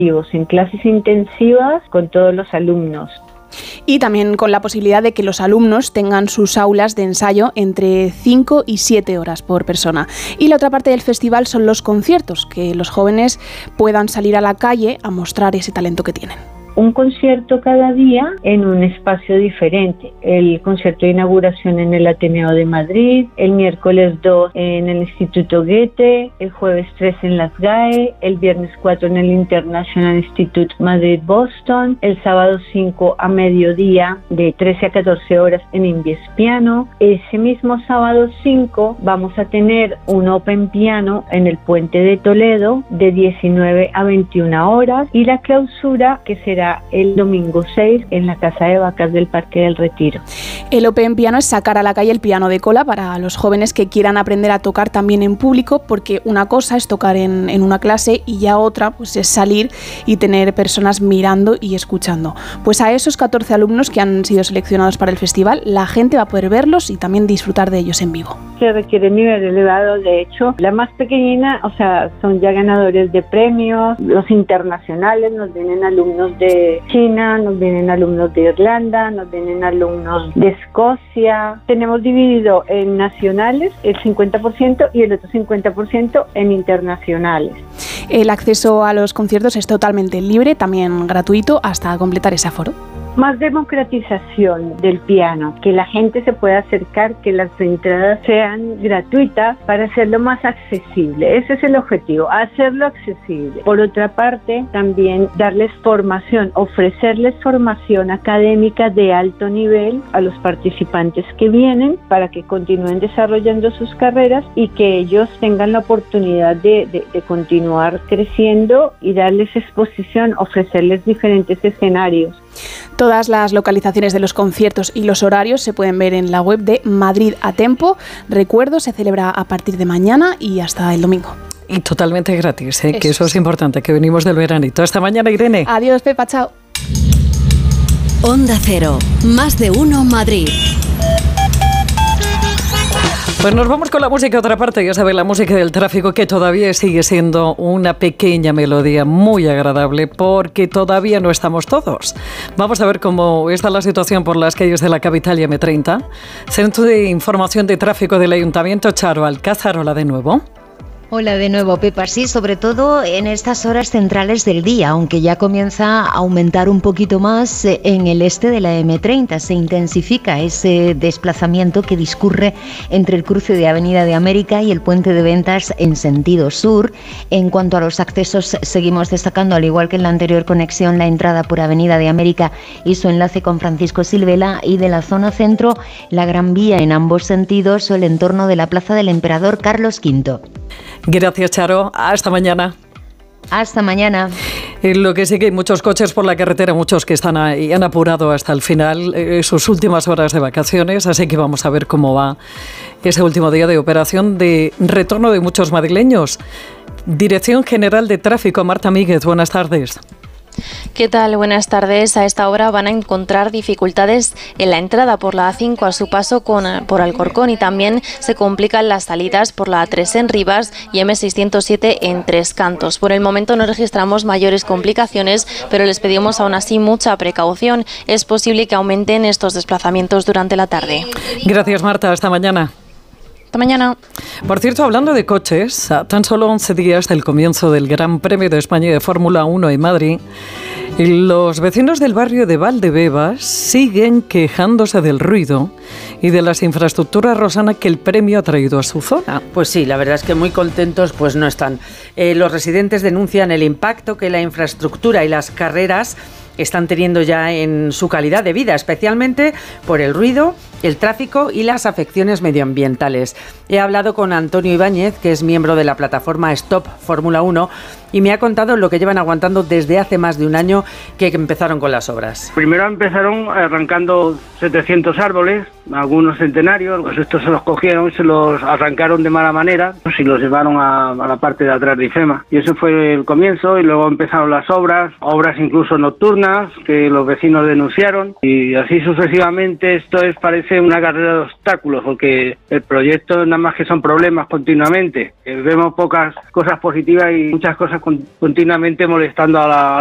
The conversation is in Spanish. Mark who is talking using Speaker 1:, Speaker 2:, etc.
Speaker 1: en clases intensivas con todos los alumnos.
Speaker 2: Y también con la posibilidad de que los alumnos tengan sus aulas de ensayo entre 5 y 7 horas por persona. Y la otra parte del festival son los conciertos, que los jóvenes puedan salir a la calle a mostrar ese talento que tienen.
Speaker 1: Un concierto cada día en un espacio diferente. El concierto de inauguración en el Ateneo de Madrid, el miércoles 2 en el Instituto Goethe, el jueves 3 en las GAE, el viernes 4 en el International Institute Madrid-Boston, el sábado 5 a mediodía de 13 a 14 horas en Invies Piano. Ese mismo sábado 5 vamos a tener un Open Piano en el Puente de Toledo de 19 a 21 horas y la clausura que será el domingo 6 en la Casa de Vacas del Parque del Retiro.
Speaker 2: El Open Piano es sacar a la calle el piano de cola para los jóvenes que quieran aprender a tocar también en público, porque una cosa es tocar en una clase y ya otra pues es salir y tener personas mirando y escuchando. Pues a esos 14 alumnos que han sido seleccionados para el festival, la gente va a poder verlos y también disfrutar de ellos en vivo.
Speaker 1: Se requiere un nivel elevado, de hecho, la más pequeñina, son ya ganadores de premios, los internacionales, nos vienen alumnos de China, nos vienen alumnos de Irlanda, nos vienen alumnos de Escocia. Tenemos dividido en nacionales el 50% y el otro 50% en internacionales.
Speaker 2: El acceso a los conciertos es totalmente libre, también gratuito, hasta completar ese aforo.
Speaker 1: Más democratización del piano, que la gente se pueda acercar, que las entradas sean gratuitas para hacerlo más accesible. Ese es el objetivo, hacerlo accesible. Por otra parte, también darles formación, ofrecerles formación académica de alto nivel a los participantes que vienen para que continúen desarrollando sus carreras y que ellos tengan la oportunidad de continuar creciendo y darles exposición, ofrecerles diferentes escenarios.
Speaker 2: Todas las localizaciones de los conciertos y los horarios se pueden ver en la web de Madrid a Tempo. Recuerdo, se celebra a partir de mañana y hasta el domingo.
Speaker 3: Y totalmente gratis, que eso es importante, que venimos del veranito. Hasta mañana, Irene.
Speaker 2: Adiós, Pepa, chao.
Speaker 4: Onda Cero, más de uno Madrid.
Speaker 3: Pues nos vamos con la música a otra parte, ya sabéis, la música del tráfico, que todavía sigue siendo una pequeña melodía muy agradable porque todavía no estamos todos. Vamos a ver cómo está la situación por las calles de la capital y M30. Centro de Información de Tráfico del Ayuntamiento, Charo Alcázar, hola de nuevo.
Speaker 5: Hola de nuevo, Pepa. Sí, sobre todo en estas horas centrales del día, aunque ya comienza a aumentar un poquito más en el este de la M30. Se intensifica ese desplazamiento que discurre entre el cruce de Avenida de América y el Puente de Ventas en sentido sur. En cuanto a los accesos, seguimos destacando, al igual que en la anterior conexión, la entrada por Avenida de América y su enlace con Francisco Silvela, y de la zona centro, la Gran Vía en ambos sentidos o el entorno de la Plaza del Emperador Carlos V.
Speaker 3: Gracias, Charo. Hasta mañana.
Speaker 5: Hasta mañana.
Speaker 3: Lo que sí que hay muchos coches por la carretera, muchos que están ahí, han apurado hasta el final sus últimas horas de vacaciones, así que vamos a ver cómo va ese último día de operación de retorno de muchos madrileños. Dirección General de Tráfico, Marta Míguez, buenas tardes.
Speaker 6: ¿Qué tal? Buenas tardes. A esta hora van a encontrar dificultades en la entrada por la A5 a su paso por Alcorcón, y también se complican las salidas por la A3 en Rivas y M607 en Tres Cantos. Por el momento no registramos mayores complicaciones, pero les pedimos aún así mucha precaución. Es posible que aumenten estos desplazamientos durante la tarde.
Speaker 3: Gracias, Marta. Hasta mañana.
Speaker 6: Hasta mañana.
Speaker 3: Por cierto, hablando de coches, a tan solo 11 días del comienzo del Gran Premio de España de Fórmula 1 en Madrid, los vecinos del barrio de Valdebebas siguen quejándose del ruido y de las infraestructuras, Rosana, que el premio ha traído a su zona.
Speaker 7: Pues sí, la verdad es que muy contentos pues no están. Los residentes denuncian el impacto que la infraestructura y las carreras están teniendo ya en su calidad de vida, especialmente por el ruido, el tráfico y las afecciones medioambientales. He hablado con Antonio Ibáñez, que es miembro de la plataforma Stop Fórmula 1, y me ha contado lo que llevan aguantando desde hace más de un año que empezaron con las obras.
Speaker 8: Primero empezaron arrancando 700 árboles, algunos centenarios, pues estos se los cogieron y se los arrancaron de mala manera, pues, y los llevaron a la parte de atrás de IFEMA. Y ese fue el comienzo, y luego empezaron las obras incluso nocturnas, que los vecinos denunciaron, y así sucesivamente. Esto parece una carrera de obstáculos, porque el proyecto nada más que son problemas continuamente. Vemos pocas cosas positivas y muchas cosas continuamente molestando a la